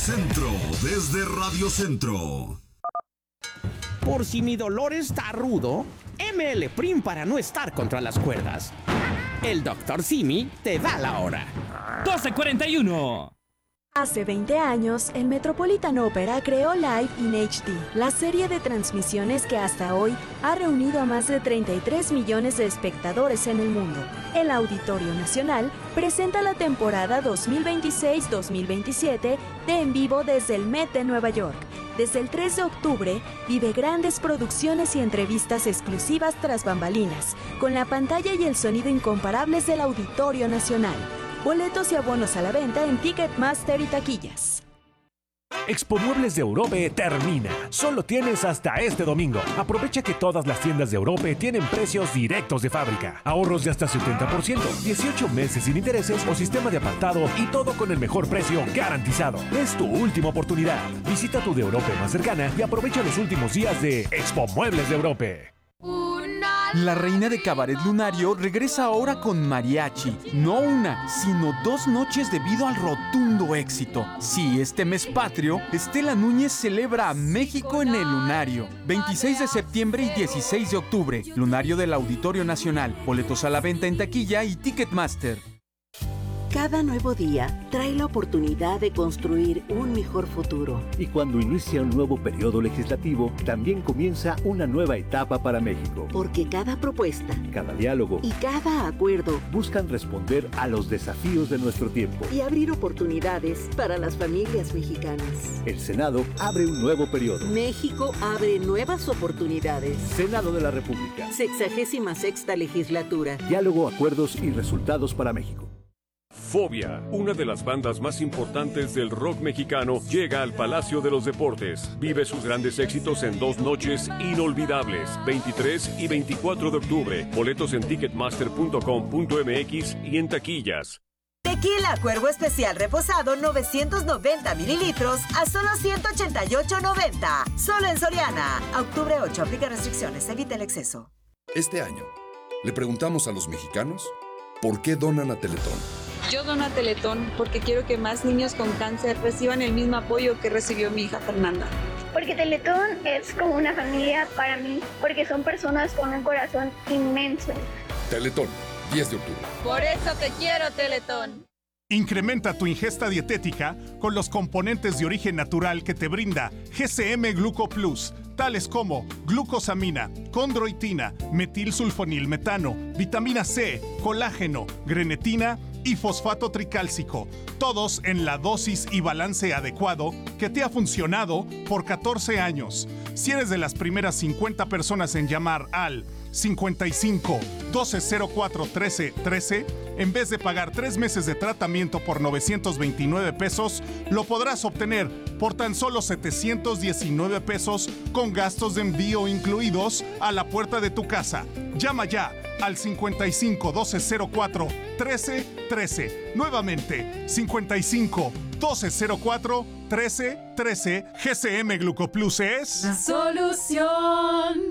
Centro, desde Radio Centro. Por si mi dolor está rudo, ML Prim para no estar contra las cuerdas. El Dr. Simi te da la hora. 12:41. Hace 20 años, el Metropolitan Opera creó Live in HD, la serie de transmisiones que hasta hoy ha reunido a más de 33 millones de espectadores en el mundo. El Auditorio Nacional presenta la temporada 2026-2027 de En Vivo desde el Met de Nueva York. Desde el 3 de octubre, vive grandes producciones y entrevistas exclusivas tras bambalinas, con la pantalla y el sonido incomparables del Auditorio Nacional. Boletos y abonos a la venta en Ticketmaster y taquillas. Expo Muebles de Europe termina. Solo tienes hasta este domingo. Aprovecha que todas las tiendas de Europe tienen precios directos de fábrica. Ahorros de hasta 70%, 18 meses sin intereses o sistema de apartado y todo con el mejor precio garantizado. Es tu última oportunidad. Visita tu de Europe más cercana y aprovecha los últimos días de Expo Muebles de Europe. La reina de Cabaret Lunario regresa ahora con mariachi. No una, sino 2 noches debido al rotundo éxito. Sí, este mes patrio, Estela Núñez celebra a México en el Lunario. 26 de septiembre y 16 de octubre. Lunario del Auditorio Nacional. Boletos a la venta en taquilla y Ticketmaster. Cada nuevo día trae la oportunidad de construir un mejor futuro. Y cuando inicia un nuevo periodo legislativo, también comienza una nueva etapa para México. Porque cada propuesta, cada diálogo y cada acuerdo buscan responder a los desafíos de nuestro tiempo y abrir oportunidades para las familias mexicanas. El Senado abre un nuevo periodo. México abre nuevas oportunidades. Senado de la República. 66ª legislatura. Diálogo, acuerdos y resultados para México. Fobia, una de las bandas más importantes del rock mexicano, llega al Palacio de los Deportes. Vive sus grandes éxitos en 2 noches inolvidables, 23 y 24 de octubre. Boletos en ticketmaster.com.mx y en taquillas. Tequila Cuervo Especial Reposado 990 mililitros a solo $188.90. Solo en Soriana. Octubre 8. Aplica restricciones. Evita el exceso. Este año, le preguntamos a los mexicanos por qué donan a Teletón. Yo dono a Teletón porque quiero que más niños con cáncer reciban el mismo apoyo que recibió mi hija Fernanda. Porque Teletón es como una familia para mí, porque son personas con un corazón inmenso. Teletón, 10 de octubre. Por eso te quiero, Teletón. Incrementa tu ingesta dietética con los componentes de origen natural que te brinda GCM Gluco Plus, tales como glucosamina, condroitina, metilsulfonilmetano, vitamina C, colágeno, grenetina y fosfato tricálcico, todos en la dosis y balance adecuado que te ha funcionado por 14 años. Si eres de las primeras 50 personas en llamar al 55 1204 13 13, en vez de pagar 3 meses de tratamiento por 929 pesos, lo podrás obtener por tan solo 719 pesos con gastos de envío incluidos a la puerta de tu casa. Llama ya al 55 1204 13 13. Nuevamente, 55 1204 13 13. GCM Glucoplus es la solución.